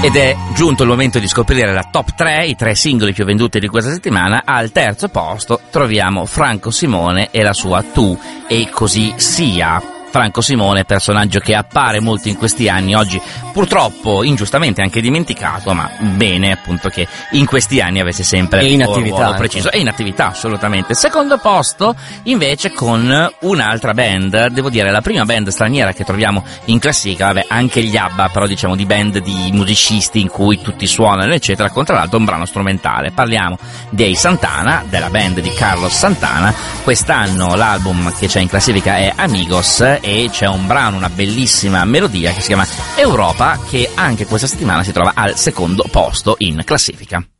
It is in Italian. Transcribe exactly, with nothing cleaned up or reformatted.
Ed è giunto il momento di scoprire la top tre, i tre singoli più venduti di questa settimana. Al terzo posto troviamo Franco Simone e la sua Tu e così sia. Franco Simone, personaggio che appare molto in questi anni, oggi purtroppo ingiustamente anche dimenticato, ma bene appunto che in questi anni avesse sempre e in attività preciso e in attività assolutamente. Secondo posto invece con un'altra band, devo dire la prima band straniera che troviamo in classifica, vabbè anche gli ABBA, però diciamo di band di musicisti in cui tutti suonano eccetera, con tra l'altro un brano strumentale. Parliamo dei Santana, della band di Carlos Santana. Quest'anno l'album che c'è in classifica è Amigos e c'è un brano, una bellissima melodia che si chiama Europa, che anche questa settimana si trova al secondo posto in classifica.